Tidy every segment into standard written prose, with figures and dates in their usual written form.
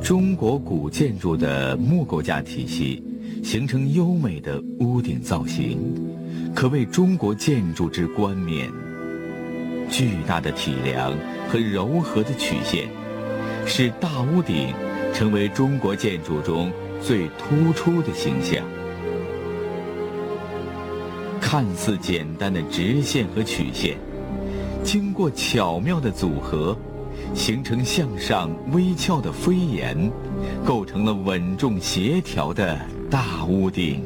中国古建筑的木构架体系形成优美的屋顶造型，可谓中国建筑之冠冕。巨大的体量和柔和的曲线，使大屋顶成为中国建筑中最突出的形象。看似简单的直线和曲线，经过巧妙的组合，形成向上微翘的飞檐，构成了稳重协调的大屋顶。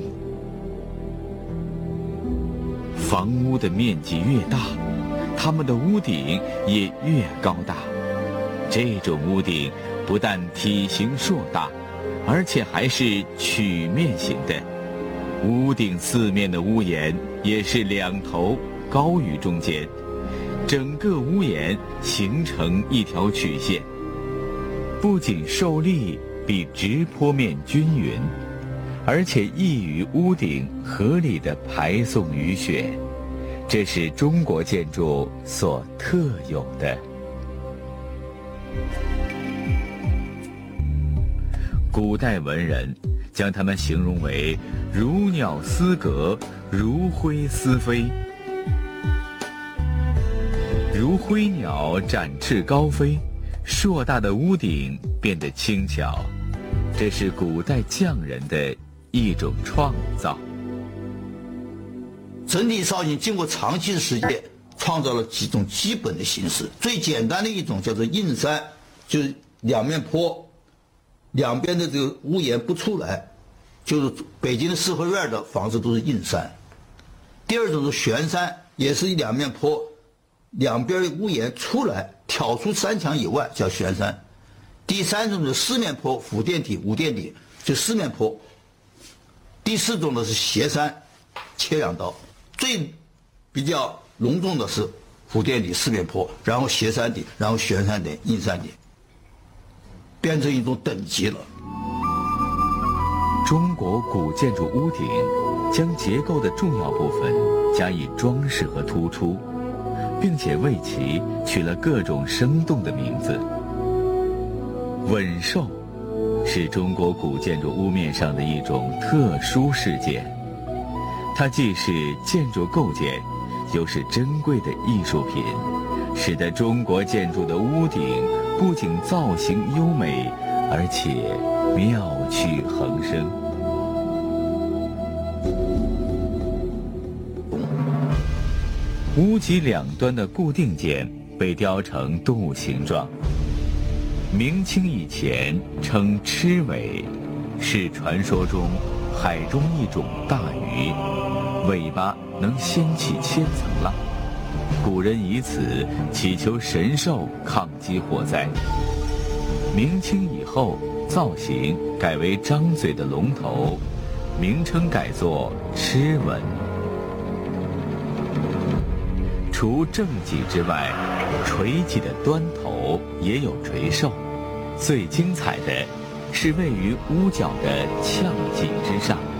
房屋的面积越大，它们的屋顶也越高大。这种屋顶不但体型硕大，而且还是曲面型的。屋顶四面的屋檐也是两头高于中间，整个屋檐形成一条曲线，不仅受力比直坡面均匀，而且易于屋顶合理的排送雨雪，这是中国建筑所特有的。古代文人将它们形容为如鸟思阁，如灰思飞。如灰鸟展翅高飞，硕大的屋顶变得轻巧，这是古代匠人的一种创造。 整体造型经过长期的实践，创造了几种基本的形式。最简单的一种叫做硬山，就是两面坡，两边的这个屋檐不出来，就是北京的四合院的房子都是硬山。第二种是悬山，也是两面坡，两边屋檐出来，挑出山墙以外，叫悬山。第三种是四面坡，辅垫底、无垫底，就四面坡。第四种呢是斜山，切两刀。最比较隆重的是辅垫底、四面坡，然后斜山顶，然后悬山顶、硬山顶，变成一种等级了。 中国古建筑屋顶将结构的重要部分加以装饰和突出，并且为其取了各种生动的名字。稳兽是中国古建筑屋面上的一种特殊事件，它既是建筑构件，又是珍贵的艺术品，使得中国建筑的屋顶不仅造型优美，而且妙趣横生。屋脊两端的固定件被雕成动物形状。明清以前称螭尾，是传说中海中一种大鱼，尾巴能掀起千层浪，古人以此祈求神兽抗击火灾。明清以后，造型改为张嘴的龙头，名称改作螭纹。除正脊之外，垂脊的端头也有垂兽，最精彩的是位于屋角的炝脊之上，